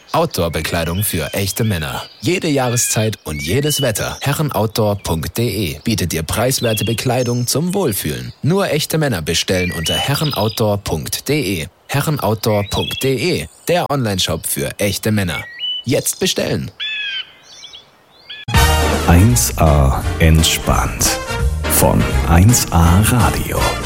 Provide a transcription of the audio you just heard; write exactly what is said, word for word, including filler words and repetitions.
Outdoor-Bekleidung für echte Männer. Jede Jahreszeit und jedes Wetter. herrenoutdoor punkt de bietet dir preiswerte Bekleidung zum Wohlfühlen. Nur echte Männer bestellen unter herrenoutdoor punkt de. herrenoutdoor punkt de, der Onlineshop für echte Männer. Jetzt bestellen. eins A entspannt von eins A Radio.